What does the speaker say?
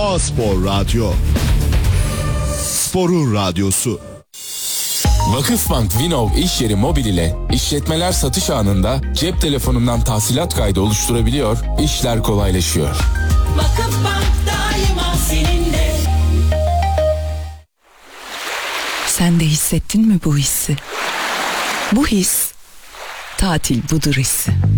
A-Spor Radyo. Sporun radyosu. Vakıfbank Vinov iş yeri mobil ile işletmeler satış anında cep telefonundan tahsilat kaydı oluşturabiliyor, işler kolaylaşıyor. Vakıfbank daima seninle. Sen de hissettin mi bu hissi? Bu his, tatil budur hissi.